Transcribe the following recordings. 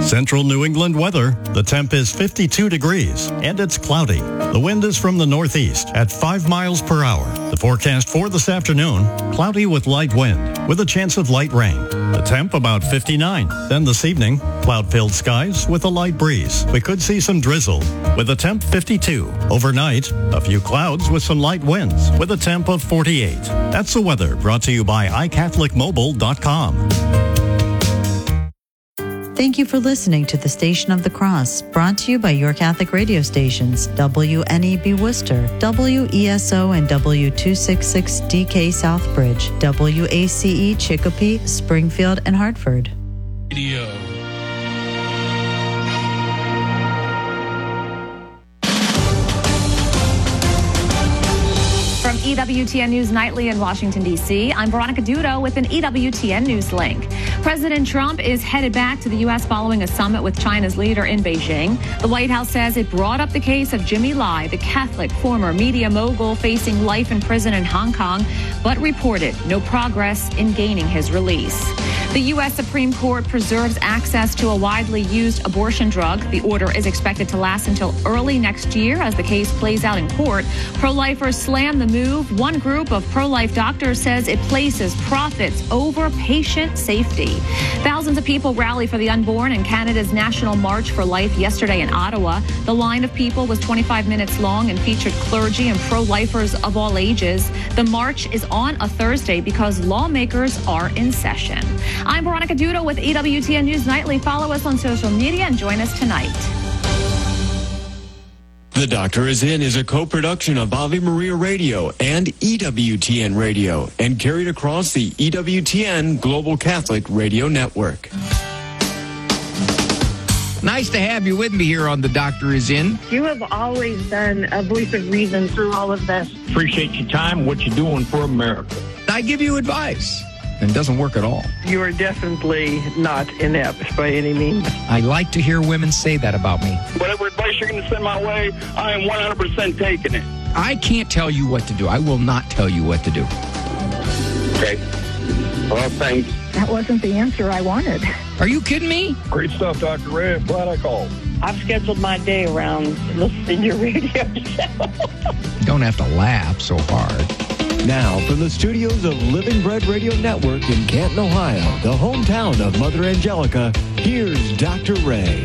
Central New England weather. The temp is 52 degrees and it's cloudy. The wind is from the northeast at 5 miles per hour. The forecast for this afternoon, cloudy with light wind with a chance of light rain. The temp about 59. Then this evening, cloud-filled skies with a light breeze. We could see some drizzle with a temp 52. Overnight, a few clouds with some light winds with a temp of 48. That's the weather brought to you by iCatholicMobile.com. Thank you for listening to the Station of the Cross, brought to you by your Catholic radio stations, WNEB Worcester, WESO and W266DK Southbridge, WACE Chicopee, Springfield, and Hartford. Radio. From EWTN News Nightly in Washington, D.C., I'm Veronica Dudo with an EWTN News link. President Trump is headed back to the U.S. following a summit with China's leader in Beijing. The White House says it brought up the case of Jimmy Lai, the Catholic former media mogul facing life in prison in Hong Kong, but reported no progress in gaining his release. The U.S. Supreme Court preserves access to a widely used abortion drug. The order is expected to last until early next year as the case plays out in court. Pro-lifers slam the move. One group of pro-life doctors says it places profits over patient safety. Thousands of people rally for the unborn in Canada's National March for Life yesterday in Ottawa. The line of people was 25 minutes long and featured clergy and pro-lifers of all ages. The march is on a Thursday because lawmakers are in session. I'm Veronica Dudo with EWTN News Nightly. Follow us on social media and join us tonight. The Doctor is In is a co-production of Ave Maria Radio and EWTN Radio and carried across the EWTN Global Catholic Radio Network. Nice to have you with me here on The Doctor Is In. You have always been a voice of reason through all of this. Appreciate your time, what you're doing for America. I give you advice, and it doesn't work at all. You are definitely not inept by any means. I like to hear women say that about me. Whatever advice you're going to send my way, I am 100% taking it. I can't tell you what to do. I will not tell you what to do. Okay. Well, thanks. That wasn't the answer I wanted. Are you kidding me? Great stuff, Dr. Ray. I'm glad I called. I've scheduled my day around listening to your radio show. You don't have to laugh so hard. Now, from the studios of Living Bread Radio Network in Canton, Ohio, the hometown of Mother Angelica, here's Dr. Ray.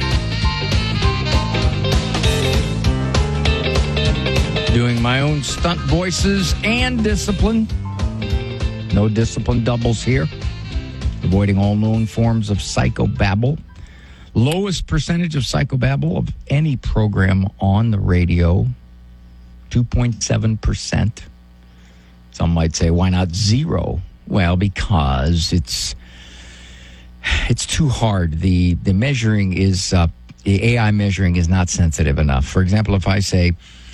Doing my own stunt voices and discipline. No discipline doubles here. Avoiding all known forms of psychobabble. Lowest percentage of psychobabble of any program on the radio. 2.7%. Some might say, why not 0? Well, because it's too hard. The measuring is, the AI measuring is not sensitive enough. For example, if I say,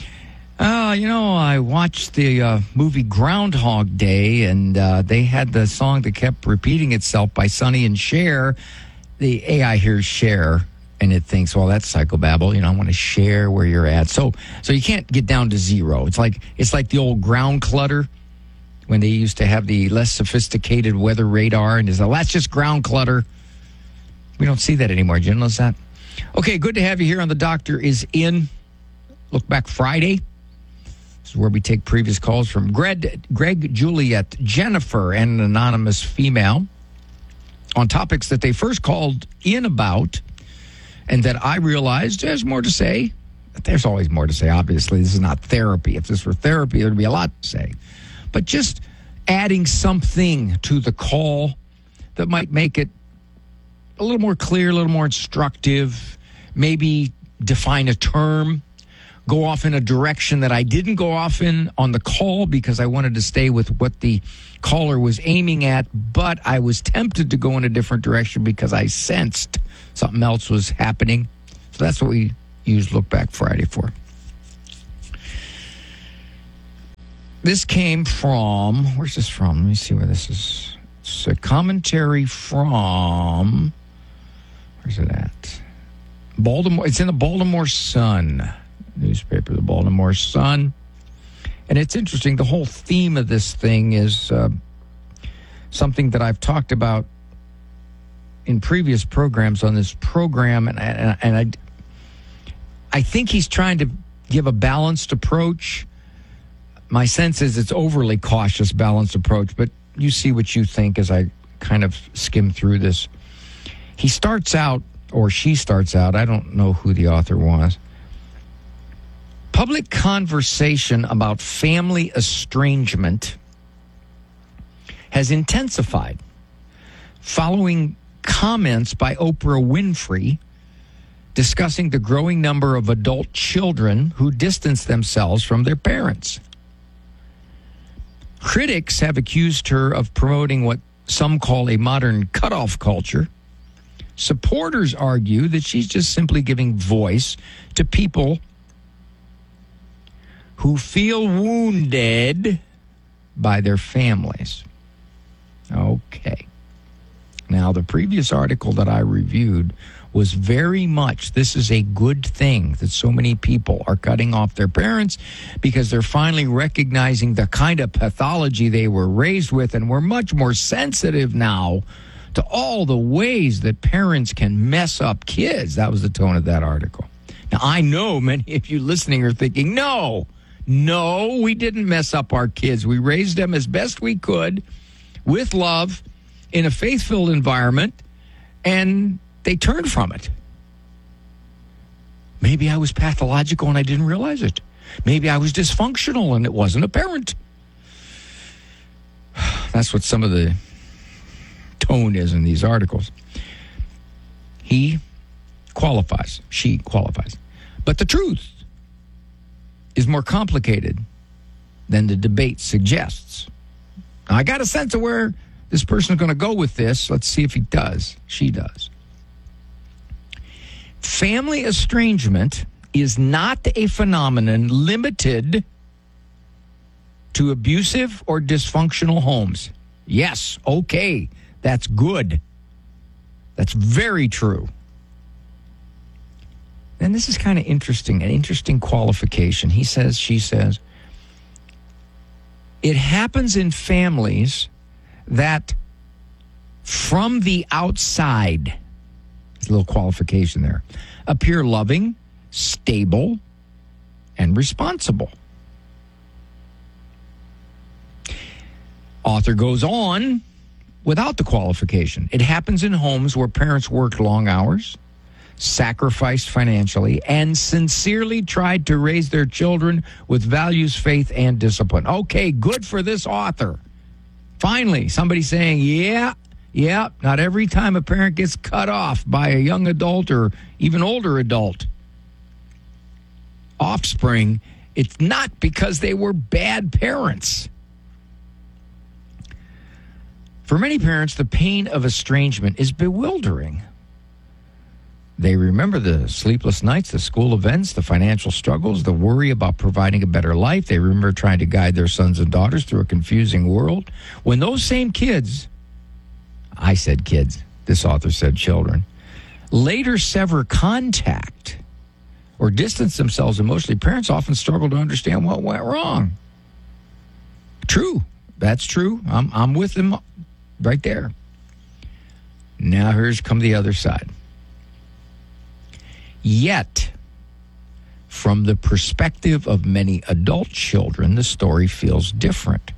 I watched the movie Groundhog Day, and they had the song that kept repeating itself by Sonny and Cher. The AI hears Cher, and it thinks, well, that's psychobabble. I want to share where you're at. So you can't get down to 0. It's like the old ground clutter when they used to have the less sophisticated weather radar, and that's just ground clutter. We don't see that anymore. Did you notice that? Okay, good to have you here on The Doctor Is In. Look back Friday. This is where we take previous calls from Greg, Juliet, Jennifer, and an anonymous female on topics that they first called in about and that I realized there's more to say. There's always more to say, obviously. This is not therapy. If this were therapy, there'd be a lot to say. But just adding something to the call that might make it a little more clear, a little more instructive, maybe define a term, go off in a direction that I didn't go off in on the call because I wanted to stay with what the caller was aiming at, but I was tempted to go in a different direction because I sensed something else was happening. So that's what we use Look Back Friday for. This came from, where's this from? Let me see where this is. It's a commentary from, where's it at? Baltimore. It's in the Baltimore Sun newspaper, the Baltimore Sun. And it's interesting. The whole theme of this thing is something that I've talked about in previous programs on this program, and I think he's trying to give a balanced approach. My sense is it's overly cautious, balanced approach, but you see what you think as I kind of skim through this. He starts out, or she starts out, I don't know who the author was. Public conversation about family estrangement has intensified following comments by Oprah Winfrey discussing the growing number of adult children who distance themselves from their parents. Critics have accused her of promoting what some call a modern cutoff culture. Supporters argue that she's just simply giving voice to people who feel wounded by their families. Okay. Now, the previous article that I reviewed was very much, this is a good thing that so many people are cutting off their parents because they're finally recognizing the kind of pathology they were raised with, and we're much more sensitive now to all the ways that parents can mess up kids. That was the tone of that article. Now, I know many of you listening are thinking, no, we didn't mess up our kids. We raised them as best we could with love in a faith-filled environment, and they turned from it. Maybe I was pathological and I didn't realize it. Maybe I was dysfunctional and it wasn't apparent. That's what some of the tone is in these articles. He qualifies. She qualifies. But the truth is more complicated than the debate suggests. Now, I got a sense of where this person is going to go with this. Let's see if he does. She does. Family estrangement is not a phenomenon limited to abusive or dysfunctional homes. Yes, okay, that's good. That's very true. And this is kind of interesting, an interesting qualification. He says, she says, it happens in families that from the outside, there's a little qualification there, appear loving, stable, and responsible. Author goes on without the qualification. It happens in homes where parents worked long hours, sacrificed financially, and sincerely tried to raise their children with values, faith, and discipline. Okay, good for this author. Finally, somebody saying, yeah, not every time a parent gets cut off by a young adult or even older adult offspring, it's not because they were bad parents. For many parents, the pain of estrangement is bewildering. They remember the sleepless nights, the school events, the financial struggles, the worry about providing a better life. They remember trying to guide their sons and daughters through a confusing world. When those same kids, I said kids, this author said children, later sever contact or distance themselves emotionally, parents often struggle to understand what went wrong. True. That's true. I'm with them right there. Now here's come the other side. Yet, from the perspective of many adult children, the story feels different.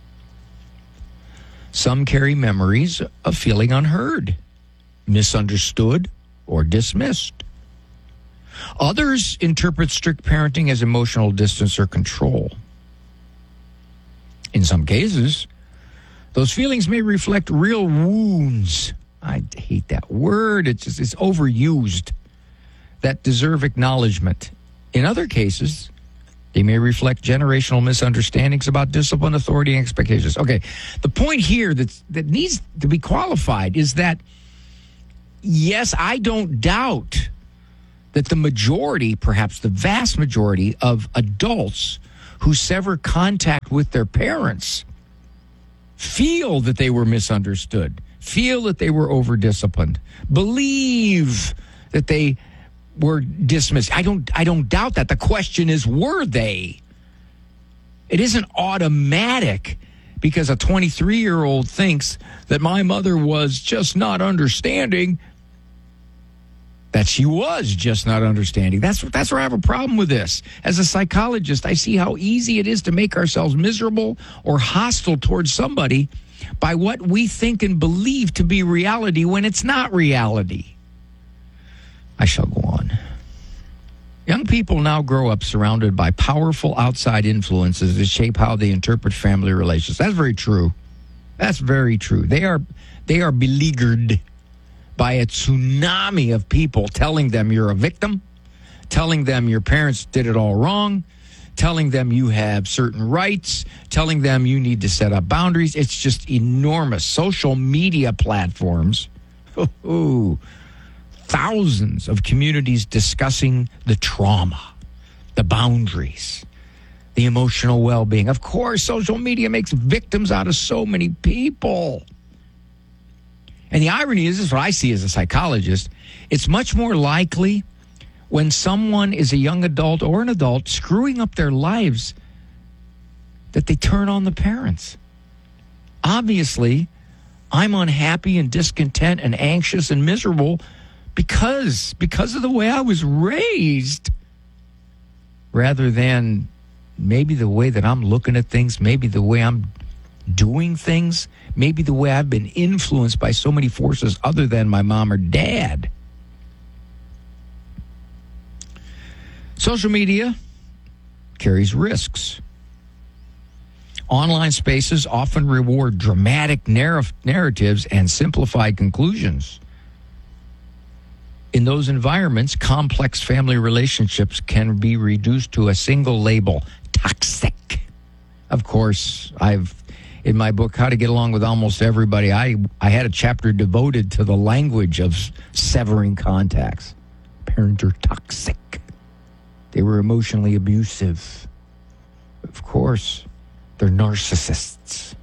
Some carry memories of feeling unheard, misunderstood, or dismissed. Others interpret strict parenting as emotional distance or control. In some cases, those feelings may reflect real wounds. I hate that word. It's overused. That deserve acknowledgement. In other cases, they may reflect generational misunderstandings about discipline, authority, and expectations. Okay, the point here that needs to be qualified is that, yes, I don't doubt that the majority, perhaps the vast majority of adults who sever contact with their parents feel that they were misunderstood, feel that they were over-disciplined, believe that they were dismissed. I don't doubt that. The question is, were they? It isn't automatic because a 23-year-old thinks that my mother was just not understanding, that she was just not understanding. That's where I have a problem with this. As a psychologist, I see how easy it is to make ourselves miserable or hostile towards somebody by what we think and believe to be reality when it's not reality. I shall go on. Young people now grow up surrounded by powerful outside influences that shape how they interpret family relations. That's very true. That's very true. They are beleaguered by a tsunami of people telling them you're a victim, telling them your parents did it all wrong, telling them you have certain rights, telling them you need to set up boundaries. It's just enormous. Social media platforms. Thousands of communities discussing the trauma, the boundaries, the emotional well-being. Of course, social media makes victims out of so many people. And the irony is, this is what I see as a psychologist, it's much more likely when someone is a young adult or an adult screwing up their lives that they turn on the parents. Obviously, I'm unhappy and discontent and anxious and miserable because of the way I was raised, rather than maybe the way that I'm looking at things, maybe the way I'm doing things, maybe the way I've been influenced by so many forces other than my mom or dad. Social media carries risks. Online spaces often reward dramatic narratives and simplified conclusions. In those environments, complex family relationships can be reduced to a single label, toxic. Of course, in my book, How to Get Along with Almost Everybody, I had a chapter devoted to the language of severing contacts. Parents are toxic. They were emotionally abusive. Of course, they're narcissists.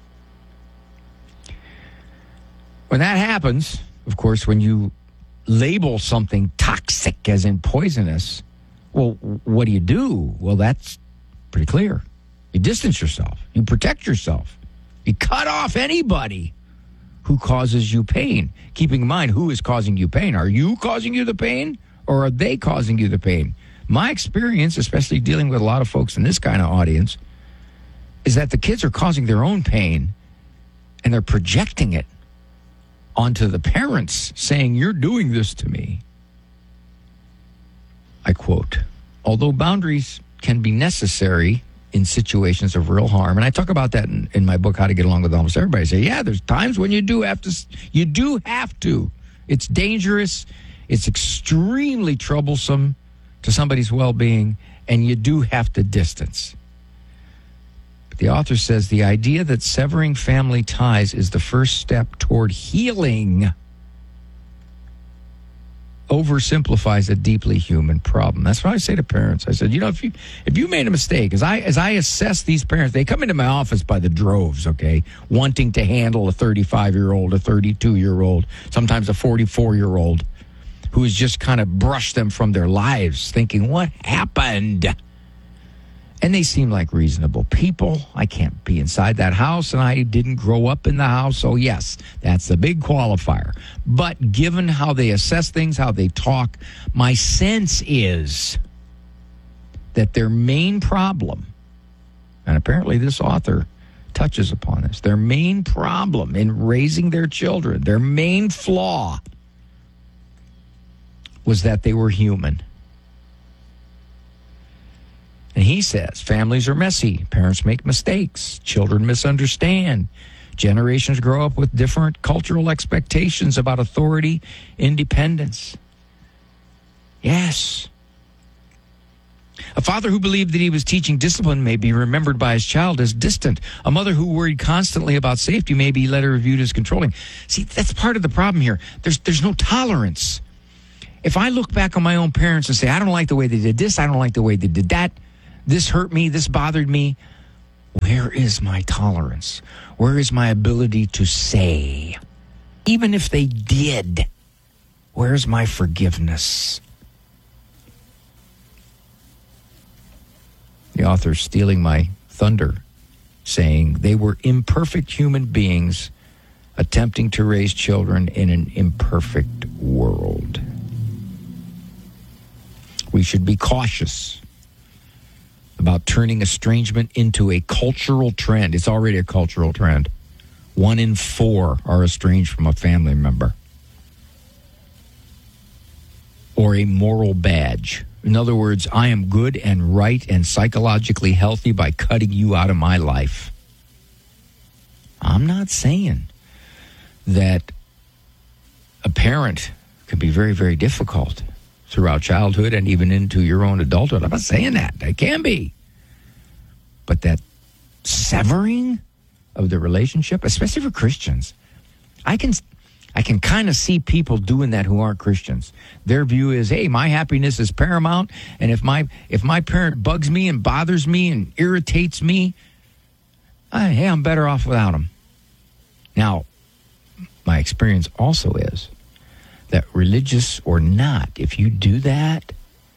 When that happens, of course, when you label something toxic as in poisonous, well, what do? Well, that's pretty clear. You distance yourself. You protect yourself. You cut off anybody who causes you pain. Keeping in mind, who is causing you pain? Are you causing you the pain, or are they causing you the pain? My experience, especially dealing with a lot of folks in this kind of audience, is that the kids are causing their own pain, and they're projecting it onto the parents, saying, you're doing this to me. I quote, although boundaries can be necessary in situations of real harm, and I talk about that in my book, How to Get Along with Almost Everybody. I say, yeah, there's times when you do have to. It's dangerous. It's extremely troublesome to somebody's well-being, and you do have to distance. The author says the idea that severing family ties is the first step toward healing oversimplifies a deeply human problem. That's what I say to parents. I said, if you made a mistake, as I assess these parents, they come into my office by the droves, okay, wanting to handle a 35-year-old, a 32-year-old, sometimes a 44-year-old who has just kind of brushed them from their lives, thinking, what happened? And they seem like reasonable people. I can't be inside that house, and I didn't grow up in the house. So, yes, that's the big qualifier. But given how they assess things, how they talk, my sense is that their main problem, and apparently this author touches upon this, their main problem in raising their children, their main flaw was that they were human. And he says, families are messy. Parents make mistakes. Children misunderstand. Generations grow up with different cultural expectations about authority, independence. Yes. A father who believed that he was teaching discipline may be remembered by his child as distant. A mother who worried constantly about safety may be later viewed as controlling. See, that's part of the problem here. There's no tolerance. If I look back on my own parents and say, I don't like the way they did this, I don't like the way they did that, this hurt me, this bothered me, where is my tolerance? Where is my ability to say, even if they did, where's my forgiveness? The author's stealing my thunder. saying they were imperfect human beings attempting to raise children in an imperfect world. We should be cautious about turning estrangement into a cultural trend. It's already a cultural trend. 1 in 4 are estranged from a family member. Or a moral badge. In other words, I am good and right and psychologically healthy by cutting you out of my life. I'm not saying that a parent can be very, very difficult throughout childhood and even into your own adulthood. I'm not saying that. It can be. But that severing of the relationship, especially for Christians, I can kind of see people doing that who aren't Christians. Their view is, hey, my happiness is paramount, and if my parent bugs me and bothers me and irritates me, hey, I'm better off without them. Now, my experience also is that religious or not, if you do that,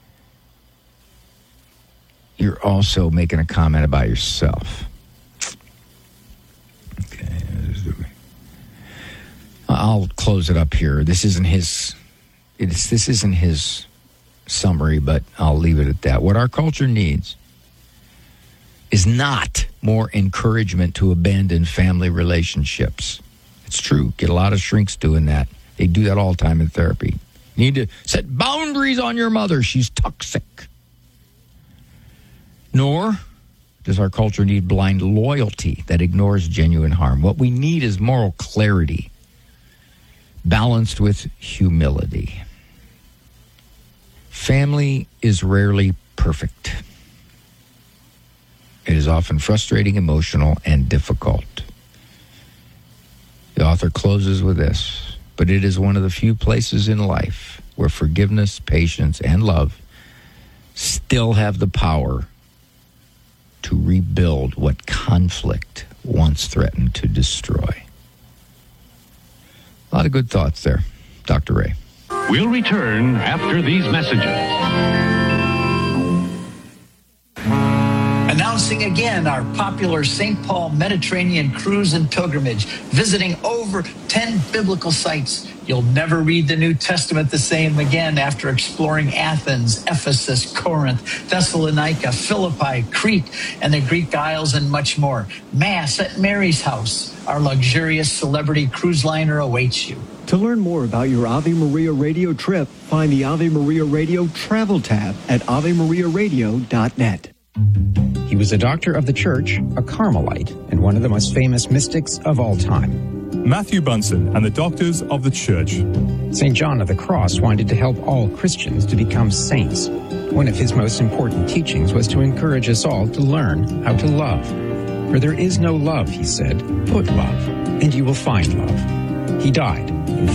you're also making a comment about yourself. Okay. I'll close it up here. This isn't his summary, but I'll leave it at that. What our culture needs is not more encouragement to abandon family relationships. It's true. Get a lot of shrinks doing that. They do that all the time in therapy. You need to set boundaries on your mother. She's toxic. Nor does our culture need blind loyalty that ignores genuine harm. What we need is moral clarity, balanced with humility. Family is rarely perfect. It is often frustrating, emotional, and difficult. The author closes with this, but it is one of the few places in life where forgiveness, patience, and love still have the power to rebuild what conflict once threatened to destroy. A lot of good thoughts there, Dr. Ray. We'll return after these messages. Announcing again our popular St. Paul Mediterranean cruise and pilgrimage, visiting over 10 biblical sites. You'll never read the New Testament the same again after exploring Athens, Ephesus, Corinth, Thessalonica, Philippi, Crete, and the Greek Isles, and much more. Mass at Mary's house. Our luxurious celebrity cruise liner awaits you. To learn more about your Ave Maria Radio trip, find the Ave Maria Radio Travel tab at AveMariaRadio.net. He was a doctor of the church, a Carmelite, and one of the most famous mystics of all time. Matthew Bunson and the Doctors of the Church. St. John of the Cross wanted to help all Christians to become saints. One of his most important teachings was to encourage us all to learn how to love. For there is no love, he said, but love, and you will find love. He died in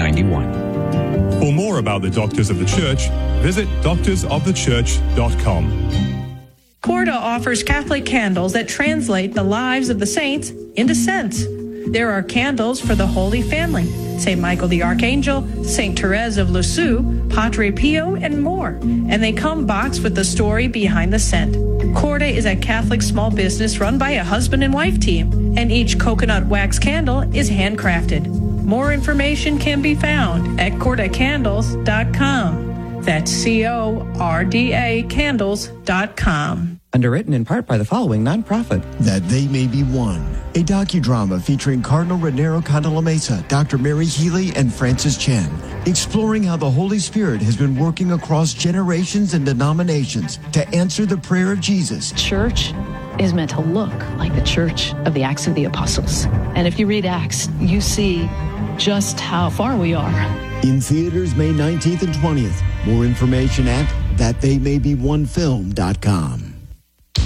1591. For more about the Doctors of the Church, visit doctorsofthechurch.com. Corda offers Catholic candles that translate the lives of the saints into scents. There are candles for the Holy Family, St. Michael the Archangel, St. Therese of Lisieux, Padre Pio, and more. And they come boxed with the story behind the scent. Corda is a Catholic small business run by a husband and wife team, and each coconut wax candle is handcrafted. More information can be found at cordacandles.com. That's CORDA candles.com. Underwritten in part by the following nonprofit. That They May Be One, a docudrama featuring Cardinal Raniero Cantalamessa, Dr. Mary Healy, and Francis Chen, exploring how the Holy Spirit has been working across generations and denominations to answer the prayer of Jesus. Church is meant to look like the church of the Acts of the Apostles. And if you read Acts, you see just how far we are. In theaters May 19th and 20th. More information at thattheymay-be-onefilm.com.